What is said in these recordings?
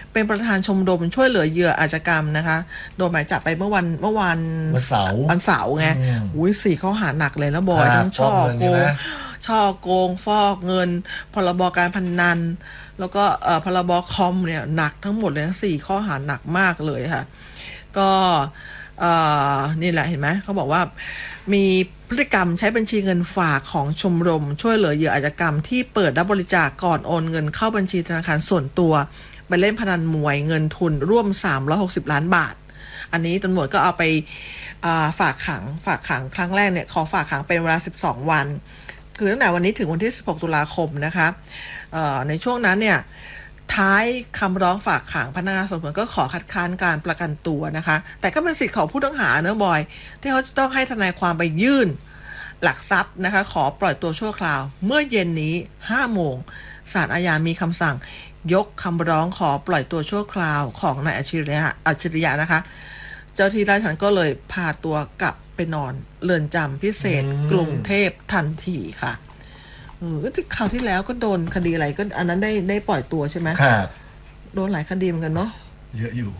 เป็นประธานชมรมช่วยเหลือเหยื่ออาชญากรรมนะคะโดนหมายจับไปเมื่อวันเสาร์ไงอุ้ย4ข้อหาหนักเลยแล้วบอยทั้งช่อโกงฟอกเงินพรบการพนันแล้วก็พรบคอมเนี่ยหนักทั้งหมดเลยนะ4ข้อหาหนักมากเลยค่ะก็นี่แหละเห็นไหมเขาบอกว่ามีพฤติกรรมใช้บัญชีเงินฝากของชมรมช่วยเหลือเหยื่ออาชญากรรมที่เปิดรับบริจาคก่อนโอนเงินเข้าบัญชีธนาคารส่วนตัวไปเล่นพนันมวยเงินทุนร่วม360ล้านบาทอันนี้ตำรวจก็เอาไปฝากขังครั้งแรกเนี่ยขอฝากขังเป็นเวลา12วันคือตั้งแต่วันนี้ถึงวันที่16ตุลาคมนะคะในช่วงนั้นเนี่ยท้ายคำร้องฝากขังพนักงานสอบสวนก็ขอคัดค้านการประกันตัวนะคะแต่ก็เป็นสิทธิ์ของผู้ต้องหาเนอะบอยที่เขาจะต้องให้ทนายความไปยื่นหลักทรัพย์นะคะขอปล่อยตัวชั่วคราวเมื่อเย็นนี้5 โมงศาลอาญามีคำสั่งยกคำร้องขอปล่อยตัวชั่วคราวของนายอัจฉริยะนะคะเจ้าที่ราชทัณฑ์ก็เลยพาตัวกลับไปนอนเรือนจำพิเศษกรุงเทพทันทีค่ะก็คราวที่แล้วก็โดนคดีอะไรก็อันนั้นได้ปล่อยตัวใช่ไหมครับโดนหลายคดีเหมือนกันเนาะเยอะอยู่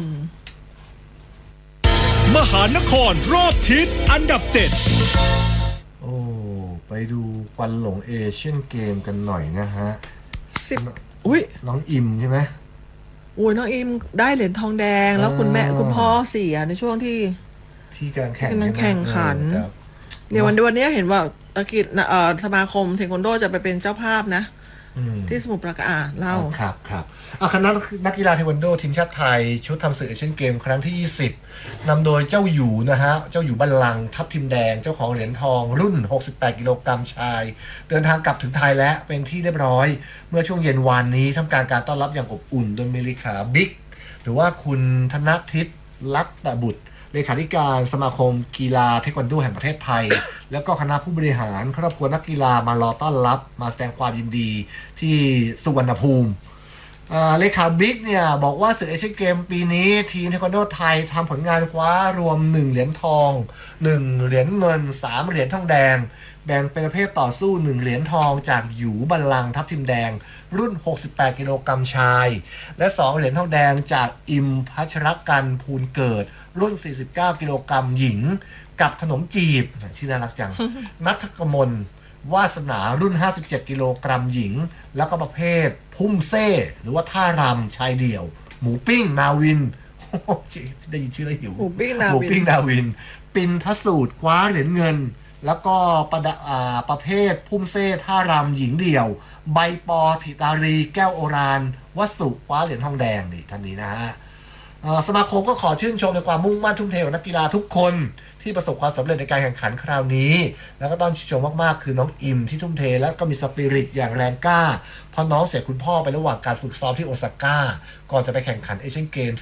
มหานครรอบทิศอันดับโอ้ไปดูควันหลงเอเชียนเกมกันหน่อยนะฮะอุ้ยน้องอิมใช่ไหมอุ้ยน้องอิมได้เหรียญทองแดงแล้วคุณพ่อเสียในช่วงที่การแข่งขันเนี่ยวันนี้เห็นว่าสมาคมเทควันโดจะไปเป็นเจ้าภาพนะที่สมุทรปราการเล่าครับคณะนักกีฬาเทควันโดทีมชาติไทยชุดทำศึกเอเชียนเกมครั้งที่20นำโดยเจ้าหยูนะฮะเจ้าหยูบัลลังก์ทัพทิมแดงเจ้าของเหรียญทองรุ่น68กิโลกรัมชายเดินทางกลับถึงไทยแล้วเป็นที่เรียบร้อยเมื่อช่วงเย็นวานนี้ทำการต้อนรับอย่างอบอุ่นโดยเมลิขาบิ๊กหรือว่าคุณธนทิตลัตตบุตรเลขาธิการสมาคมกีฬาเทควันโดแห่งประเทศไทย แล้วก็คณะผู้บริหารครอบครัวนักกีฬามารอต้อนรับมาแสดงความยินดีที่สุวรรณภูมิเลขาบิ๊กเนี่ยบอกว่าศึกเอเชียนเกมปีนี้ทีมเทควันโดไทยทำผลงานคว้ารวม1เหรียญทอง1เหรียญเงิน3เหรียญทองแดงแบ่งเป็นประเภทต่อสู้1เหรียญทองจากหยูบัลลังก์ทัพทิมแดงรุ่น68กิโลกรัมชายและ2เหรียญทองแดงจากอิมพัชรกันภูลเกิดรุ่น49กิโลกรัมหญิงกับขนมจีบชื่อน่ารักจัง นัทกมลวาสนารุ่น57กิโลกรัมหญิงแล้วก็ประเภทพุ่มเซ่หรือว่าท่ารำชายเดี่ยวหมูปิ้งนาวินได้ยินชื่อแล้วหิวหมูปิ้งนาวินปินทสูตรคว้าเหรียญเงินแล้วก็ประเภทพุ่มเซ่ท่ารำหญิงเดี่ยวใบปอธิตารีแก้วโอรานวสุคว้าเหรียญทองแดงนี่ท่านนี้นะฮะสมาคมก็ขอชื่นชมในความมุ่งมั่นทุ่มเทของนักกีฬาทุกคนที่ประสบความสำเร็จในการแข่งขันคราวนี้แล้วก็ต้องชื่นชมมากๆคือน้องอิมที่ทุ่มเทและก็มีสปิริตอย่างแรงกล้าเพราะน้องเสียคุณพ่อไประหว่างการฝึกซ้อมที่โอซาก้าก่อนจะไปแข่งขันเอเชียนเกม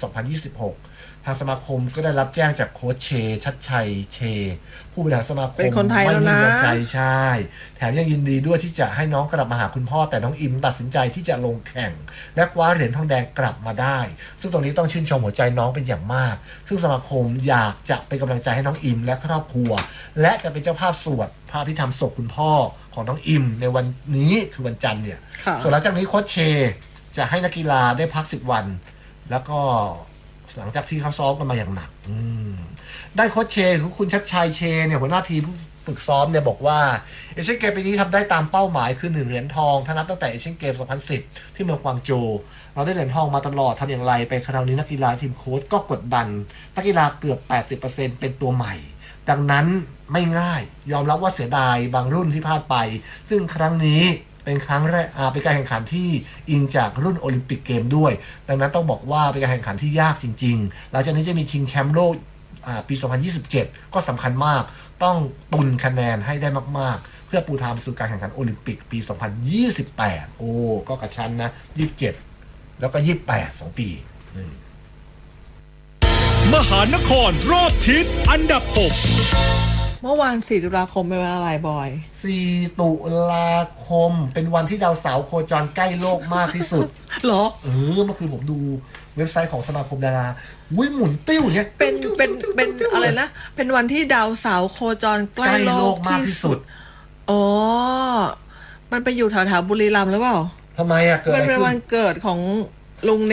2026 ทางสมาคมก็ได้รับแจ้งจากโค้ชชัดชัยผู้บริหารสมาคมเป็นคนไทยแล้วนะใจใช่แถมยังยินดีด้วยที่จะให้น้องกลับมาหาคุณพ่อแต่น้องอิมตัดสินใจที่จะลงแข่งและคว้าเหรียญทองแดงกลับมาได้ซึ่งตรงนี้ต้องชื่นชมหัวใจน้องเป็นอย่างมากซึ่งสมาคมอยากจะเป็นกำลังใจให้น้องอิมและครอบครัวและจะเป็นเจ้าภาพสวดพระอภิธรรมศพคุณพ่อของน้องอิมในวันนี้คือวันจันทร์เนี่ยส่วนหลังจากนี้โค้ชจะให้นักกีฬาได้พัก10 วันแล้วก็หลังจากที่เขาซ้อมกันมาอย่างหนักได้โค้ชคือคุณชัดชัยเนี่ยหัวหน้าทีมผู้ฝึกซ้อมเนี่ยบอกว่าเอเชียนเกมปีนี้ทำได้ตามเป้าหมายคือ1เหรียญทองถ้านับตั้งแต่เอเชียนเกม 2010 ที่เมืองกวางโจวเราได้เหรียญทองมาตลอดทำอย่างไรไปคราวนี้นักกีฬาทีมโค้ชก็กดดันนักกีฬาเกือบ 80% เป็นตัวใหม่ดังนั้นไม่ง่ายยอมรับว่าเสียดายบางรุ่นที่พลาดไปซึ่งครั้งนี้เป็นครั้งแรกเป็นการแข่งขันที่อิงจากรุ่นโอลิมปิกเกมด้วยดังนั้นต้องบอกว่าเป็นการแข่งขันที่ยากจริงๆหลังจากนี้จะมีชิงแชมป์โลกปี 2027 ก็สำคัญมากต้องตุนคะแนนให้ได้มากๆเพื่อปูทางสู่การแข่งขันโอลิมปิกปี 2028 โอ้ก็กระชั้นนะ27แล้วก็28 2 ปีมหานครรอบทิศอันดับ6 เมื่อวาน4 ตุลาคมเป็นวันอะไรบอย 4 ตุลาคมเป็นวันที่ดาวเสาร์โคจรใกล้โลกมากที่สุดเหรอเมื่อคืนผมดูเว็บไซต์ของสมาคมดาราหมุนติ้วเนี่ยเป็นอะไรนะเป็นวันที่ดาวเสาร์โคจรใกล้โลกมากที่สุดอ๋อมันไปอยู่แถวๆบุรีรัมย์หรือเปล่าทำไมเกิดอะไรขึ้นมันเป็นวันเกิดของลุง